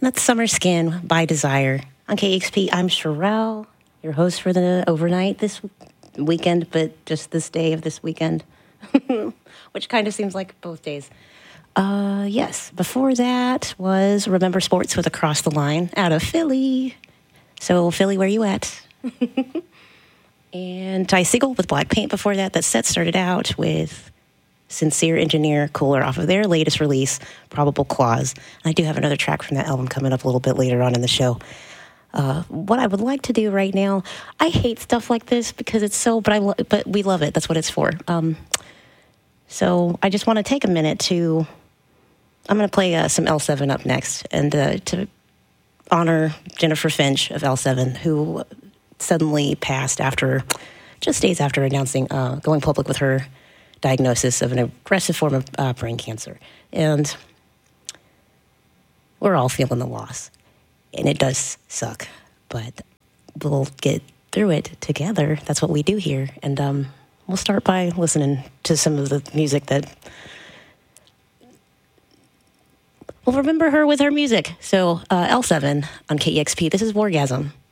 That's Summer Skin by Desire. On KEXP, I'm Sherelle, your host for the overnight this weekend, but just this day of this weekend, which kind of seems like both days. Yes, before that was Remember Sports with Across the Line out of Philly. So, Philly, where you at? And Ty Segall with Black Paint before that. That set started out with Sincere Engineer Cooler off of their latest release, Probable Clause. And I do have another track from that album coming up a little bit later on in the show. What I would like to do right now, I hate stuff like this because it's so, but we love it. That's what it's for. So I just want to take a minute to, I'm going to play some L7 up next, and to honor Jennifer Finch of L7, who suddenly passed just days after announcing, going public with her diagnosis of an aggressive form of brain cancer. And we're all feeling the loss. And it does suck, but we'll get through it together. That's what we do here. And we'll start by listening to some of the music that we'll remember her with her music. So L7 on KEXP. This is Wargasm.